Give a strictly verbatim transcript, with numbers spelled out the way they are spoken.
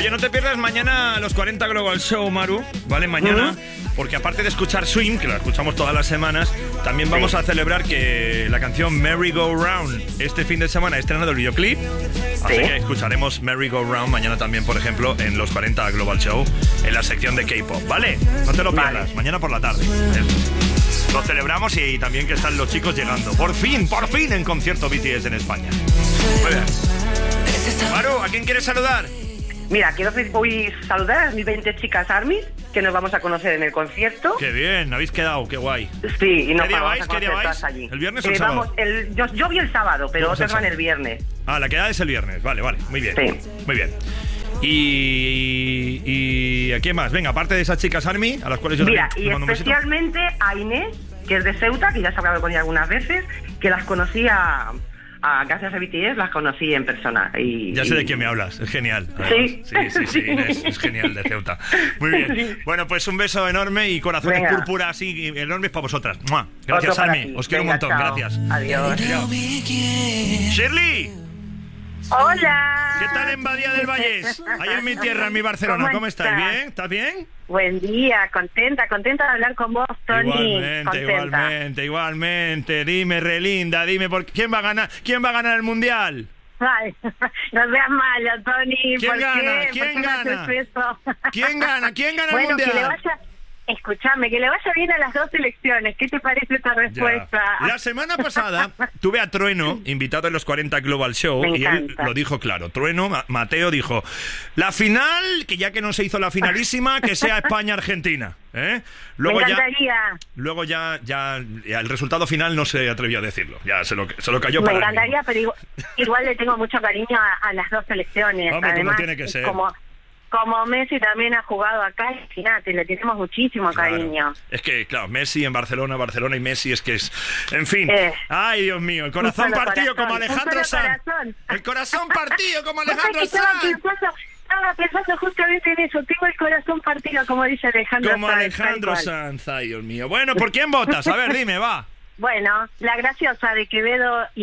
Oye, no te pierdas mañana los cuarenta Global Show, Maru, ¿vale? Mañana, uh-huh. porque aparte de escuchar Swim, que la escuchamos todas las semanas, también vamos sí. a celebrar que la canción Merry Go Round este fin de semana ha estrenado el videoclip. Así sí. que escucharemos Merry Go Round mañana también, por ejemplo, en los cuarenta Global Show, en la sección de K-pop, ¿vale? No te lo pierdas, vale. mañana por la tarde. Lo celebramos y también que están los chicos llegando. Por fin, por fin en concierto B T S en España. Muy bien. Maru, ¿a quién quieres saludar? Mira, quiero hoy saludar a mis veinte chicas ARMY, que nos vamos a conocer en el concierto. ¡Qué bien! ¿Habéis quedado? ¡Qué guay! Sí, y nos ¿Qué día vamos vais? a conocer ¿Qué día todas vais? allí. ¿El viernes o el eh, sábado? Vamos, el, yo, yo vi el sábado, pero otros van el viernes. Ah, la quedada es el viernes. Vale, vale. Muy bien. Sí. Muy bien. Y, y ¿a quién más? Venga, aparte de esas chicas ARMY, a las cuales yo Mira, también y mando un besito. especialmente a Inés, que es de Ceuta, que ya se ha hablado con ella algunas veces, que las conocí a... A, gracias a B T S las conocí en persona. Y, ya sé y... de quién me hablas, es genial. ¿Sí? Sí, sí, sí, Inés, es genial, de Ceuta. Muy bien. Sí. Bueno, pues un beso enorme y corazones Venga. púrpura así enormes para vosotras. ¡Mua! Gracias, Army. Os quiero Venga, un montón, chao. gracias. Adiós. Adiós. Shirley. Hola. ¿Qué tal en Badía del Vallés? Ahí en mi tierra, en mi Barcelona. ¿Cómo, ¿Cómo estás? ¿Bien? ¿Estás bien? Buen día, contenta, contenta de hablar con vos, Tony. Igualmente, contenta. igualmente, igualmente. Dime, relinda, dime, ¿por quién va a ganar? ¿Quién va a ganar el mundial? Ay, no seas malo, Tony. ¿Quién ¿Por gana? qué? ¿Quién ¿Por qué gana? me haces eso? ¿Quién gana? ¿Quién gana bueno, el mundial? Que le vaya... Escúchame, que le vaya bien a las dos elecciones. ¿Qué te parece esta respuesta? Ya. La semana pasada tuve a Trueno invitado en los cuarenta Global Show Me y él lo dijo claro. Trueno, Mateo dijo, la final, que ya que no se hizo la finalísima, que sea España-Argentina. ¿eh? Luego Me ya, encantaría. luego ya, ya, ya el resultado final no se atrevió a decirlo. Ya se lo, se lo cayó Me para encantaría, pero igual, igual le tengo mucho cariño a, a las dos selecciones. Hombre, Además, como tiene que ser. Como, Como Messi también ha jugado acá, imagínate, le tenemos muchísimo cariño. Claro. Es que, claro, Messi en Barcelona, Barcelona y Messi es que es... En fin. Eh, Ay, Dios mío, el corazón partido corazón, como Alejandro Sanz. Corazón. El corazón partido como Alejandro estaba Sanz. pensando, estaba pensando justamente en eso, tengo el corazón partido, como dice Alejandro Sanz. Como Sanz, Alejandro Sanz, ay, Dios mío. Bueno, ¿por quién votas? A ver, dime, va. Bueno, la graciosa de Quevedo y